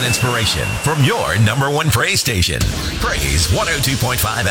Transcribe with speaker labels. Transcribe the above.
Speaker 1: and inspiration from your number one praise station. Praise 102.5